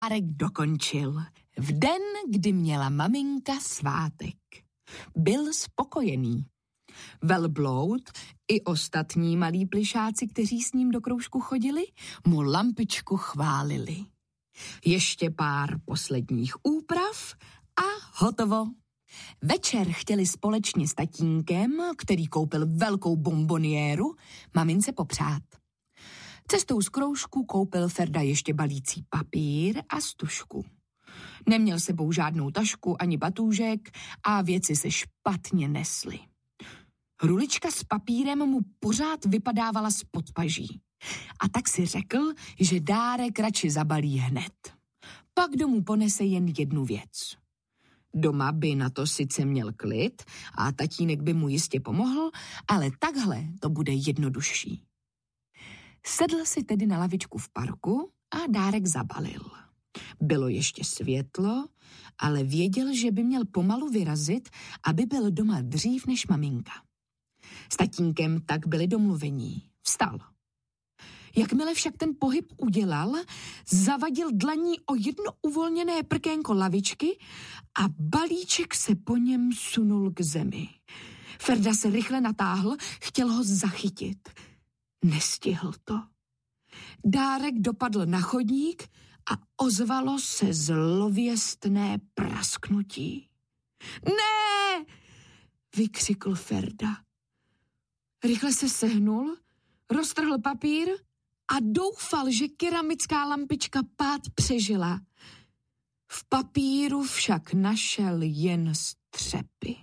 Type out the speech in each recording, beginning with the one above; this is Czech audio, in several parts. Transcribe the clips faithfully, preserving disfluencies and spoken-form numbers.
dárek dokončil. V den, kdy měla maminka svátek. Byl spokojený. Velbloud i ostatní malí plišáci, kteří s ním do kroužku chodili, mu lampičku chválili. Ještě pár posledních úprav a hotovo. Večer chtěli společně s tatínkem, který koupil velkou bomboniéru, mamince popřát. Cestou z kroužku koupil Ferda ještě balící papír a stužku. Neměl sebou žádnou tašku ani batůžek a věci se špatně nesly. Rulička s papírem mu pořád vypadávala spod paží. A tak si řekl, že dárek radši zabalí hned. Pak domů ponese jen jednu věc. Doma by na to sice měl klid a tatínek by mu jistě pomohl, ale takhle to bude jednodušší. Sedl si tedy na lavičku v parku a dárek zabalil. Bylo ještě světlo, ale věděl, že by měl pomalu vyrazit, aby byl doma dřív než maminka. S tatínkem tak byli domluvení. Vstal. Jakmile však ten pohyb udělal, zavadil dlaní o jedno uvolněné prkénko lavičky a balíček se po něm sunul k zemi. Ferda se rychle natáhl, chtěl ho zachytit. Nestihl to. Dárek dopadl na chodník a ozvalo se zlověstné prasknutí. Ne! Vykřikl Ferda. Rychle se sehnul, roztrhl papír a doufal, že keramická lampička pád přežila. V papíru však našel jen střepy.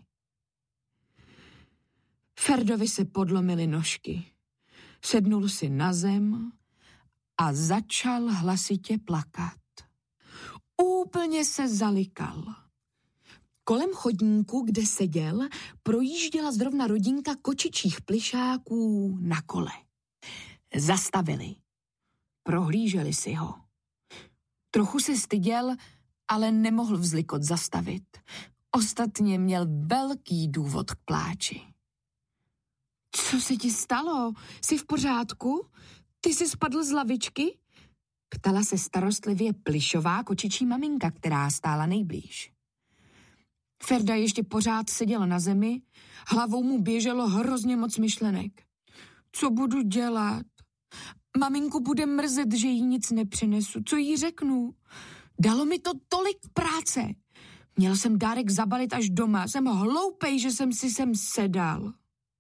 Ferdovi se podlomily nožky. Sednul si na zem a začal hlasitě plakat. Úplně se zalikal. Kolem chodníku, kde seděl, projížděla zrovna rodinka kočičích plišáků na kole. Zastavili. Prohlíželi si ho. Trochu se styděl, ale nemohl vzlikot zastavit. Ostatně měl velký důvod k pláči. Co se ti stalo? Jsi v pořádku? Ty jsi spadl z lavičky? Ptala se starostlivě plišová kočičí maminka, která stála nejblíž. Ferda ještě pořád seděl na zemi, hlavou mu běželo hrozně moc myšlenek. Co budu dělat? Maminku bude mrzet, že jí nic nepřinesu. Co jí řeknu? Dalo mi to tolik práce. Měl jsem dárek zabalit až doma. Jsem hloupej, že jsem si sem sedal.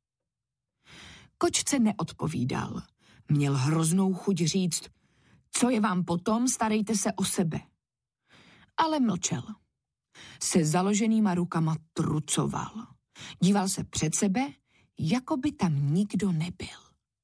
Kočce neodpovídal. Měl hroznou chuť říct, co je vám potom, starejte se o sebe. Ale mlčel. Se založenýma rukama trucoval. Díval se před sebe, jako by tam nikdo nebyl.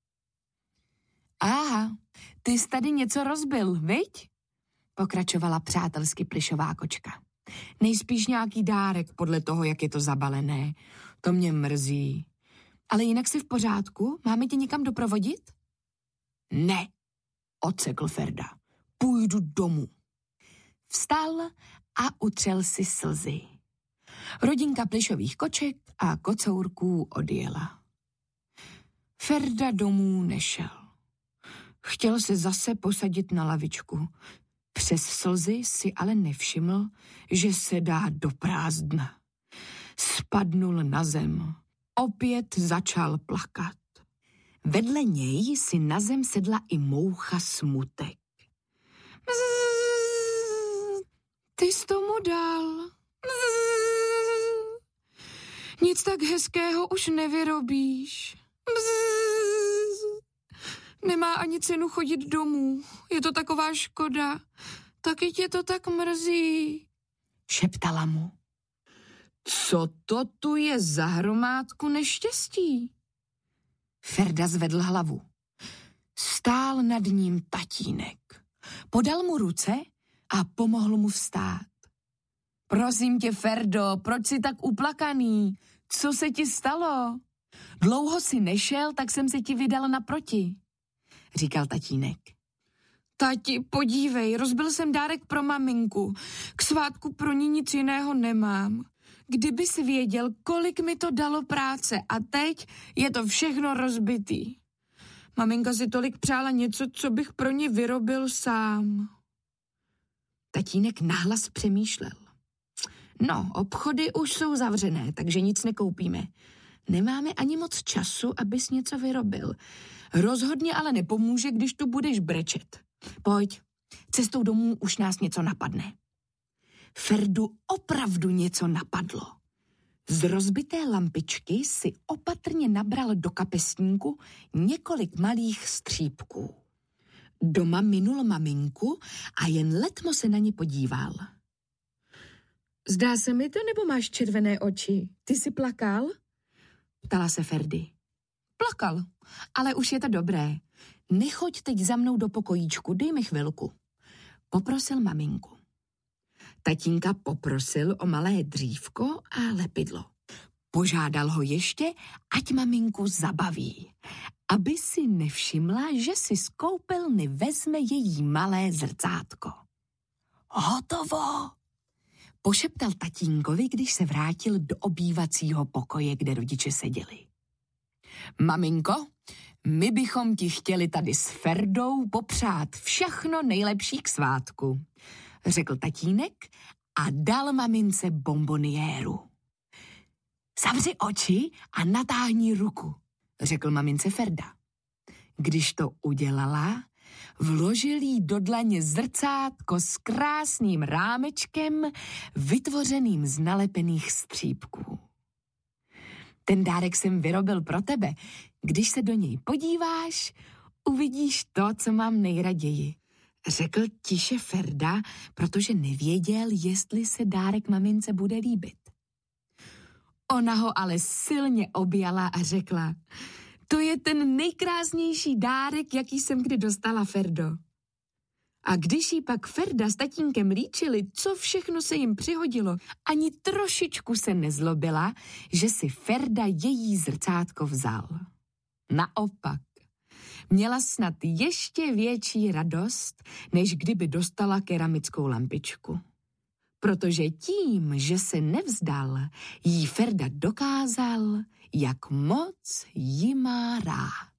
Aha, ty jsi tady něco rozbil, viď? Pokračovala přátelsky plišová kočka. Nejspíš nějaký dárek podle toho, jak je to zabalené. To mě mrzí. Ale jinak jsi v pořádku? Máme tě někam doprovodit? Ne, odsekl Ferda. Půjdu domů. Vstal a utřel si slzy. Rodinka plišových koček a kocourků odjela. Ferda domů nešel. Chtěl se zase posadit na lavičku. Přes slzy si ale nevšiml, že se dá do prázdna. Spadnul na zem. Opět začal plakat. Vedle něj si na zem sedla i moucha Smutek. Bzzz, ty jsi tomu dal. Bzzz, nic tak hezkého už nevyrobíš. Bzzz, nemá ani cenu chodit domů. Je to taková škoda. Taky tě to tak mrzí. Šeptala mu. Co to tu je za hromádku neštěstí? Ferda zvedl hlavu. Stál nad ním tatínek. Podal mu ruce a pomohl mu vstát. Prosím tě, Ferdo, proč jsi tak uplakaný? Co se ti stalo? Dlouho jsi nešel, tak jsem se ti vydal naproti, říkal tatínek. Tati, podívej, rozbil jsem dárek pro maminku. K svátku pro ní nic jiného nemám. Kdyby jsi věděl, kolik mi to dalo práce a teď je to všechno rozbitý. Maminka si tolik přála něco, co bych pro ní vyrobil sám. Tatínek nahlas přemýšlel. No, obchody už jsou zavřené, takže nic nekoupíme. Nemáme ani moc času, abys něco vyrobil. Rozhodně ale nepomůže, když tu budeš brečet. Pojď, cestou domů už nás něco napadne. Ferdu opravdu něco napadlo. Z rozbité lampičky si opatrně nabral do kapesníku několik malých střípků. Doma minul maminku a jen letmo se na ně podíval. Zdá se mi to, nebo máš červené oči? Ty jsi plakal? Ptala se Ferdy. Plakal, ale už je to dobré. Nechoď teď za mnou do pokojíčku, dej mi chvilku. Poprosil maminku. Tatínka poprosil o malé dřívko a lepidlo. Požádal ho ještě, ať maminku zabaví, aby si nevšimla, že si z koupelny vezme její malé zrcátko. Hotovo! Pošeptal tatínkovi, když se vrátil do obývacího pokoje, kde rodiče seděli. Maminko, my bychom ti chtěli tady s Ferdou popřát všechno nejlepší k svátku, řekl tatínek a dal mamince bomboniéru. Zavři oči a natáhni ruku, řekl mamince Ferda. Když to udělala, vložil jí do dlaně zrcátko s krásným rámečkem, vytvořeným z nalepených střípků. Ten dárek jsem vyrobil pro tebe. Když se do něj podíváš, uvidíš to, co mám nejraději, řekl tiše Ferda, protože nevěděl, jestli se dárek mamince bude líbit. Ona ho ale silně objala a řekla, to je ten nejkrásnější dárek, jaký jsem kdy dostala, Ferdo. A když jí pak Ferda s tatínkem líčili, co všechno se jim přihodilo, ani trošičku se nezlobila, že si Ferda její zrcátko vzal. Naopak, měla snad ještě větší radost, než kdyby dostala keramickou lampičku. Protože tím, že se nevzdal, jí Ferda dokázal, jak moc jí má rád.